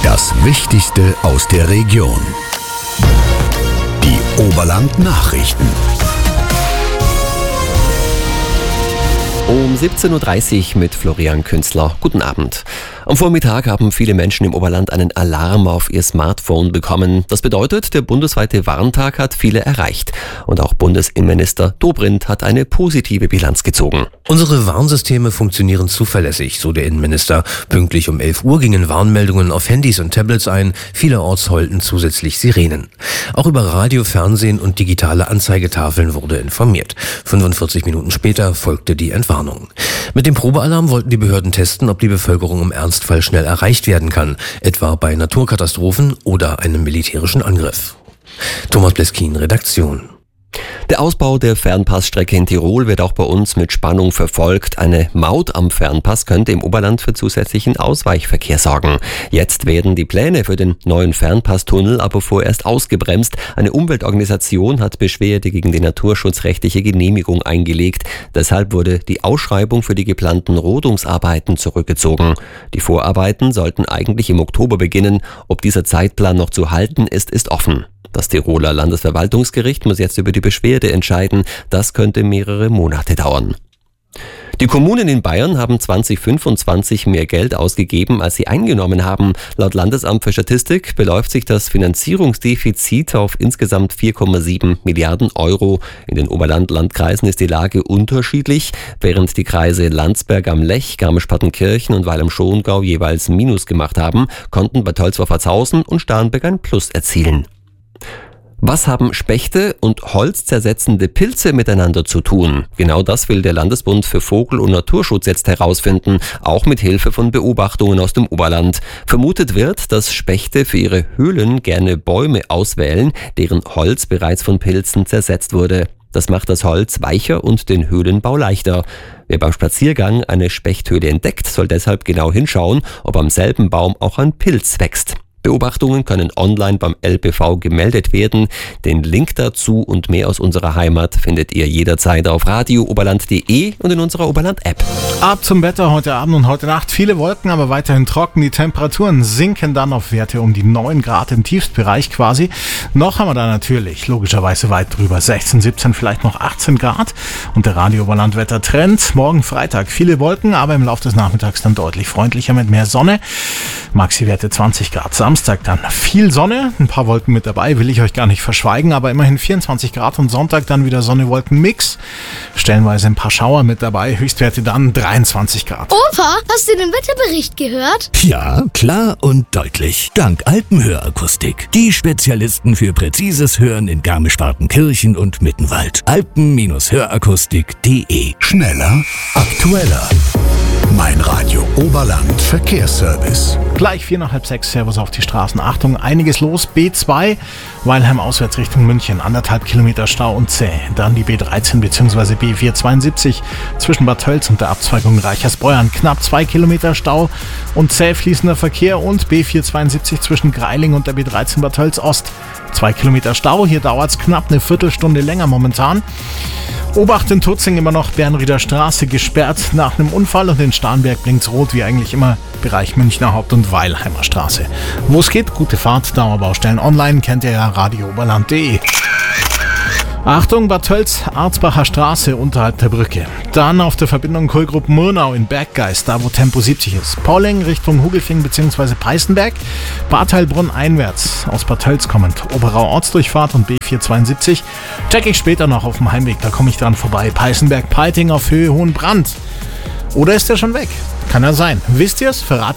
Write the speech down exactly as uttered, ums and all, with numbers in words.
Das Wichtigste aus der Region. Die Oberland-Nachrichten. Um siebzehn Uhr dreißig mit Florian Künzler. Guten Abend. Am Vormittag haben viele Menschen im Oberland einen Alarm auf ihr Smartphone bekommen. Das bedeutet, der bundesweite Warntag hat viele erreicht. Und auch Bundesinnenminister Dobrindt hat eine positive Bilanz gezogen. Unsere Warnsysteme funktionieren zuverlässig, so der Innenminister. Pünktlich um elf Uhr gingen Warnmeldungen auf Handys und Tablets ein. Vielerorts heulten zusätzlich Sirenen. Auch über Radio, Fernsehen und digitale Anzeigetafeln wurde informiert. fünfundvierzig Minuten später folgte die Entwarnung. Mit dem Probealarm wollten die Behörden testen, ob die Bevölkerung im Ernstfall schnell erreicht werden kann, etwa bei Naturkatastrophen oder einem militärischen Angriff. Thomas Bleskin, Redaktion. Der Ausbau der Fernpassstrecke in Tirol wird auch bei uns mit Spannung verfolgt. Eine Maut am Fernpass könnte im Oberland für zusätzlichen Ausweichverkehr sorgen. Jetzt werden die Pläne für den neuen Fernpasstunnel aber vorerst ausgebremst. Eine Umweltorganisation hat Beschwerde gegen die naturschutzrechtliche Genehmigung eingelegt. Deshalb wurde die Ausschreibung für die geplanten Rodungsarbeiten zurückgezogen. Die Vorarbeiten sollten eigentlich im Oktober beginnen. Ob dieser Zeitplan noch zu halten ist, ist offen. Das Tiroler Landesverwaltungsgericht muss jetzt über die Beschwerde entscheiden. Das könnte mehrere Monate dauern. Die Kommunen in Bayern haben zwanzig fünfundzwanzig mehr Geld ausgegeben, als sie eingenommen haben. Laut Landesamt für Statistik beläuft sich das Finanzierungsdefizit auf insgesamt vier Komma sieben Milliarden Euro. In den Oberland-Landkreisen ist die Lage unterschiedlich. Während die Kreise Landsberg am Lech, Garmisch-Partenkirchen und Weil am Schongau jeweils Minus gemacht haben, konnten Bad Tölz-Wolfertshausen und Starnberg ein Plus erzielen. Was haben Spechte und holzzersetzende Pilze miteinander zu tun? Genau das will der Landesbund für Vogel- und Naturschutz jetzt herausfinden, auch mit Hilfe von Beobachtungen aus dem Oberland. Vermutet wird, dass Spechte für ihre Höhlen gerne Bäume auswählen, deren Holz bereits von Pilzen zersetzt wurde. Das macht das Holz weicher und den Höhlenbau leichter. Wer beim Spaziergang eine Spechthöhle entdeckt, soll deshalb genau hinschauen, ob am selben Baum auch ein Pilz wächst. Beobachtungen können online beim L B V gemeldet werden. Den Link dazu und mehr aus unserer Heimat findet ihr jederzeit auf radio oberland punkt de und in unserer Oberland-App. Ab zum Wetter heute Abend und heute Nacht. Viele Wolken, aber weiterhin trocken. Die Temperaturen sinken dann auf Werte um die neun Grad im Tiefstbereich quasi. Noch haben wir da natürlich logischerweise weit drüber sechzehn, siebzehn, vielleicht noch achtzehn Grad. Und der Radio Oberland Wettertrend. Morgen Freitag viele Wolken, aber im Laufe des Nachmittags dann deutlich freundlicher mit mehr Sonne. Maxi-Werte zwanzig Grad. Samstag dann viel Sonne, ein paar Wolken mit dabei, will ich euch gar nicht verschweigen, aber immerhin vierundzwanzig Grad und Sonntag dann wieder Sonne-Wolken-Mix. Stellenweise ein paar Schauer mit dabei, Höchstwerte dann dreiundzwanzig Grad. Opa, hast du den Wetterbericht gehört? Ja, klar und deutlich. Dank Alpenhörakustik. Die Spezialisten für präzises Hören in Garmisch-Partenkirchen und Mittenwald. alpen hörakustik punkt de. Schneller, aktueller. Mein Radio Oberland Verkehrsservice. Gleich vier nach halb sechs, Servus auf die Straßen. Achtung, einiges los. B zwei, Weilheim auswärts Richtung München, anderthalb Kilometer Stau und zäh. Dann die B dreizehn bzw. B vierhundertzweiundsiebzig zwischen Bad Tölz und der Abzweigung Reichersbeuern. Knapp zwei Kilometer Stau und zäh fließender Verkehr und B vierhundertzweiundsiebzig zwischen Greiling und der B dreizehn Bad Tölz Ost. Zwei Kilometer Stau, hier dauert es knapp eine Viertelstunde länger momentan. Obacht in Tutzing immer noch Bernrieder Straße gesperrt nach einem Unfall und in Starnberg blinkt's rot wie eigentlich immer, Bereich Münchner Haupt- und Weilheimer Straße. Wo es geht, gute Fahrt, Dauerbaustellen online, kennt ihr ja radio oberland punkt de. Achtung, Bad Tölz, Arzbacher Straße unterhalb der Brücke. Dann auf der Verbindung Kohlgrub-Murnau in Berggeist, da wo Tempo siebzig ist. Pauling Richtung Hugelfing bzw. Peißenberg. Bad Heilbrunn einwärts, aus Bad Tölz kommend. Oberau Ortsdurchfahrt und B vierhundertzweiundsiebzig. Check ich später noch auf dem Heimweg, da komme ich dran vorbei. Peißenberg-Peiting auf Höhe Hohenbrand. Oder ist der schon weg? Kann ja sein. Wisst ihr's? Verrat